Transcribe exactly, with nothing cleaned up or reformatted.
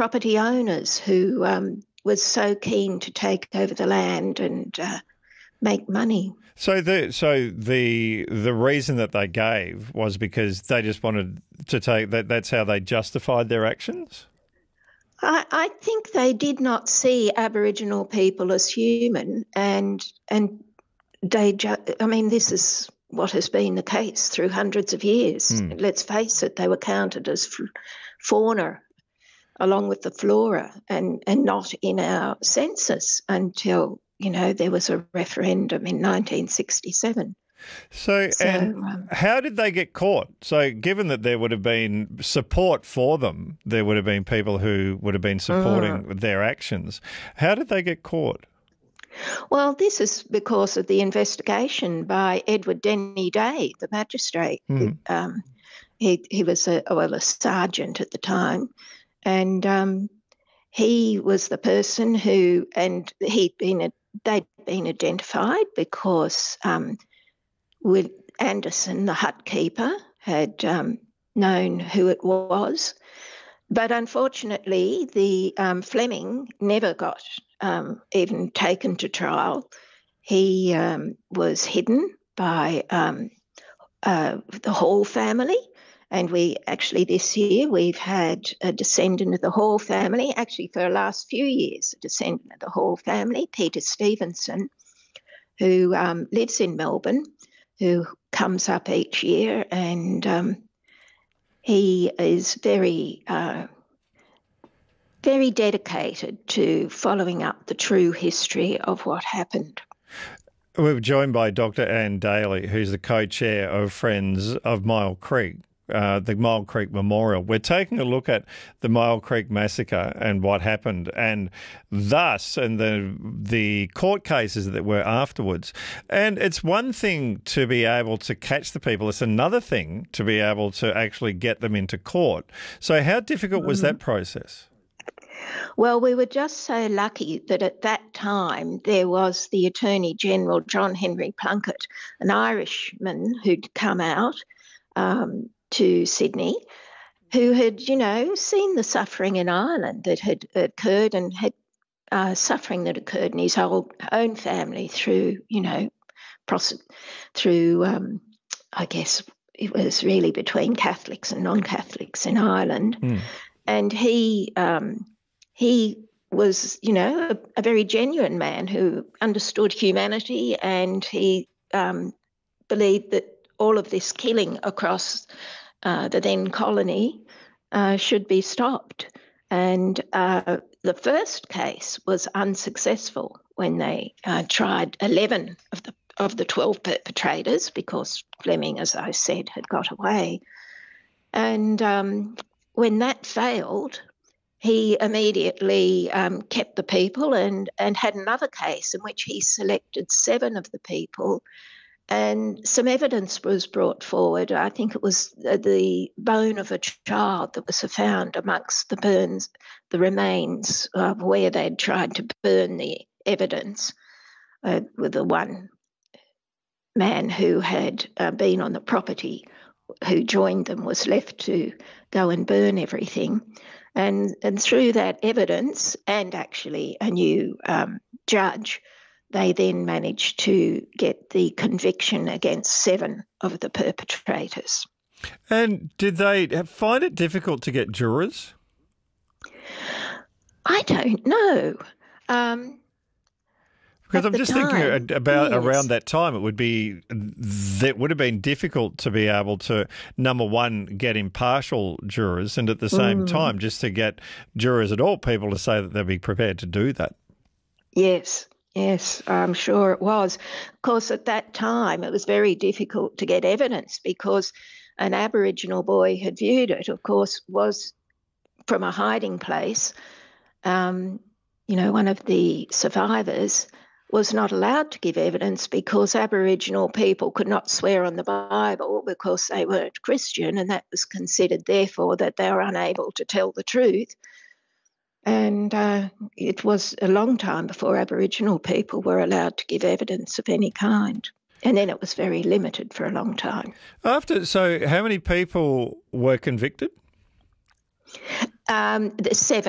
property owners who um, was so keen to take over the land and uh, make money. So the so the the reason that they gave was because they just wanted to take that. That's how they justified their actions. I, I think they did not see Aboriginal people as human, and and they. Ju- I mean, this is what has been the case through hundreds of years. Hmm. Let's face it; they were counted as f- fauna, along with the flora, and and not in our census until, you know, there was a referendum in nineteen sixty-seven. So, So, and um, how did they get caught? So, given that there would have been support for them, there would have been people who would have been supporting mm. their actions. How did they get caught? Well, this is because of the investigation by Edward Denny Day, the magistrate. Mm. Um, he he was a well a sergeant at the time, and um, he was the person who, and he'd been they'd been identified because um, with Anderson, the hut keeper, had um, known who it was. But unfortunately, the um, Fleming never got um, even taken to trial. He um, was hidden by um, uh, the Hall family. And we actually this year we've had a descendant of the Hall family, actually for the last few years, a descendant of the Hall family, Peter Stevenson, who um, lives in Melbourne, who comes up each year, and um, he is very, uh, very dedicated to following up the true history of what happened. We're joined by Doctor Anne Daly, who's the co-chair of Friends of Myall Creek. Uh, the Myall Creek Memorial. We're taking a look at the Myall Creek massacre and what happened, and thus, and the the court cases that were afterwards. And it's one thing to be able to catch the people; it's another thing to be able to actually get them into court. So, how difficult was that process? Well, we were just so lucky that at that time there was the Attorney General, John Henry Plunkett, an Irishman who'd come out Um, to Sydney, who had, you know, seen the suffering in Ireland that had occurred and had uh, suffering that occurred in his whole, own family through, you know, pros- through, um, I guess it was really between Catholics and non-Catholics in Ireland. Mm. And he, um, he was, you know, a, a very genuine man who understood humanity, and he um, believed that all of this killing across uh, the then colony uh, should be stopped. And uh, the first case was unsuccessful when they uh, tried eleven of the of the twelve perpetrators, because Fleming, as I said, had got away. And um, when that failed, he immediately um, kept the people and, and had another case in which he selected seven of the people. And some evidence was brought forward. I think it was the bone of a child that was found amongst the burns, the remains of where they'd tried to burn the evidence, uh, with the one man who had uh, been on the property who joined them was left to go and burn everything. And, and through that evidence, and actually a new um, judge, they then managed to get the conviction against seven of the perpetrators. And did they find it difficult to get jurors? I don't know. Um, because I'm just time, thinking about yes. around that time, it would be that would have been difficult to be able to, number one, get impartial jurors, and at the same mm. time, just to get jurors at all, people to say that they'd be prepared to do that. Yes. Yes, I'm sure it was. Of course, at that time, it was very difficult to get evidence because an Aboriginal boy had viewed it, of course, was from a hiding place. Um, you know, one of the survivors was not allowed to give evidence because Aboriginal people could not swear on the Bible because they weren't Christian, and that was considered, therefore, that they were unable to tell the truth. And uh, it was a long time before Aboriginal people were allowed to give evidence of any kind. And then it was very limited for a long time. After, so how many people were convicted? Um, seven.